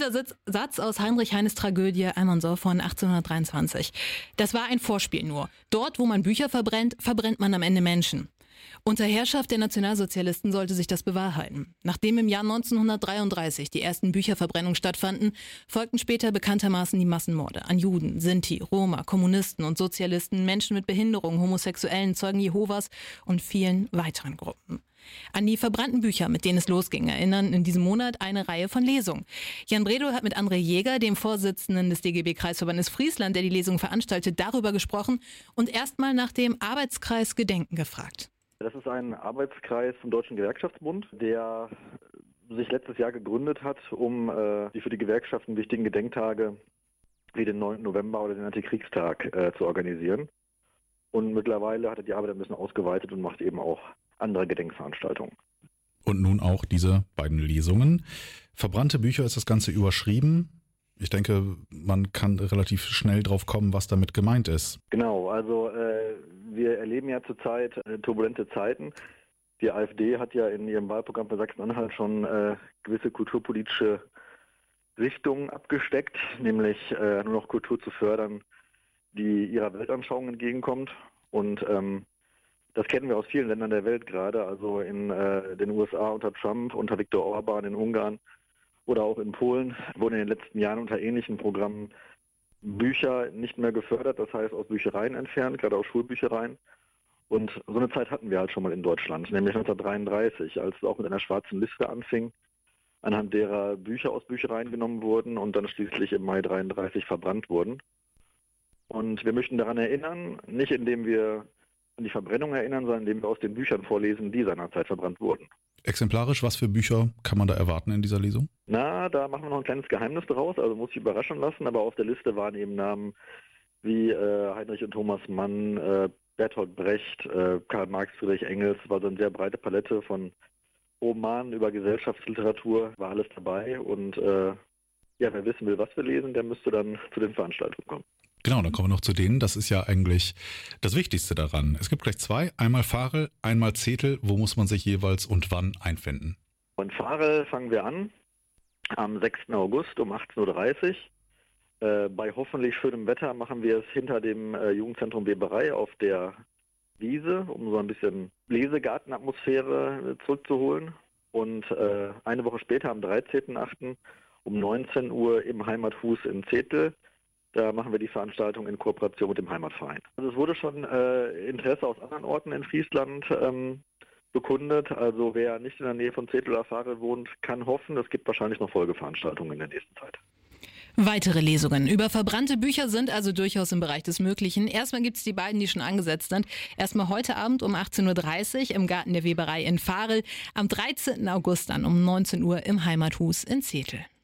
Dieser Satz aus Heinrich Heines Tragödie Almansor von 1823. Das war ein Vorspiel nur. Dort, wo man Bücher verbrennt, verbrennt man am Ende Menschen. Unter Herrschaft der Nationalsozialisten sollte sich das bewahrheiten. Nachdem im Jahr 1933 die ersten Bücherverbrennungen stattfanden, folgten später bekanntermaßen die Massenmorde an Juden, Sinti, Roma, Kommunisten und Sozialisten, Menschen mit Behinderung, Homosexuellen, Zeugen Jehovas und vielen weiteren Gruppen. An die verbrannten Bücher, mit denen es losging, erinnern in diesem Monat eine Reihe von Lesungen. Jan Bredow hat mit André Jäger, dem Vorsitzenden des DGB-Kreisverbandes Friesland, der die Lesung veranstaltet, darüber gesprochen und erstmal nach dem Arbeitskreis Gedenken gefragt. Das ist ein Arbeitskreis vom Deutschen Gewerkschaftsbund, der sich letztes Jahr gegründet hat, um die für die Gewerkschaften wichtigen Gedenktage wie den 9. November oder den Antikriegstag zu organisieren. Und mittlerweile hat er die Arbeit ein bisschen ausgeweitet und macht eben auch andere Gedenkveranstaltungen. Und nun auch diese beiden Lesungen. Verbrannte Bücher ist das Ganze überschrieben. Ich denke, man kann relativ schnell drauf kommen, was damit gemeint ist. Genau, also wir erleben ja zurzeit turbulente Zeiten. Die AfD hat ja in ihrem Wahlprogramm für Sachsen-Anhalt schon gewisse kulturpolitische Richtungen abgesteckt, nämlich nur noch Kultur zu fördern, die ihrer Weltanschauung entgegenkommt. Und das kennen wir aus vielen Ländern der Welt gerade, also in den USA unter Trump, unter Viktor Orban in Ungarn oder auch in Polen wurden in den letzten Jahren unter ähnlichen Programmen Bücher nicht mehr gefördert, das heißt aus Büchereien entfernt, gerade aus Schulbüchereien. Und so eine Zeit hatten wir halt schon mal in Deutschland, nämlich 1933, als es auch mit einer schwarzen Liste anfing, anhand derer Bücher aus Büchereien genommen wurden und dann schließlich im Mai 1933 verbrannt wurden. Und wir möchten daran erinnern, nicht indem wir an die Verbrennung erinnern, sondern indem wir aus den Büchern vorlesen, die seinerzeit verbrannt wurden. Exemplarisch, was für Bücher kann man da erwarten in dieser Lesung? Na, da machen wir noch ein kleines Geheimnis draus, also muss ich überraschen lassen, aber auf der Liste waren eben Namen wie Heinrich und Thomas Mann, Bertolt Brecht, Karl Marx, Friedrich Engels, war so eine sehr breite Palette von Romanen über Gesellschaftsliteratur, war alles dabei und ja, wer wissen will, was wir lesen, der müsste dann zu den Veranstaltungen kommen. Genau, dann kommen wir noch zu denen. Das ist ja eigentlich das Wichtigste daran. Es gibt gleich zwei, einmal Farel, einmal Zetel. Wo muss man sich jeweils und wann einfinden? Und Farel fangen wir an am 6. August um 18.30 Uhr. Bei hoffentlich schönem Wetter machen wir es hinter dem Jugendzentrum Weberei auf der Wiese, um so ein bisschen Lesegartenatmosphäre zurückzuholen. Und eine Woche später, am 13.8. um 19 Uhr im Heimathus in Zetel. Da machen wir die Veranstaltung in Kooperation mit dem Heimatverein. Also es wurde schon Interesse aus anderen Orten in Friesland bekundet. Also wer nicht in der Nähe von Zetel oder Farel wohnt, kann hoffen, es gibt wahrscheinlich noch Folgeveranstaltungen in der nächsten Zeit. Weitere Lesungen über verbrannte Bücher sind also durchaus im Bereich des Möglichen. Erstmal gibt es die beiden, die schon angesetzt sind. Erstmal heute Abend um 18.30 Uhr im Garten der Weberei in Farel. Am 13. August dann um 19 Uhr im Heimathus in Zetel.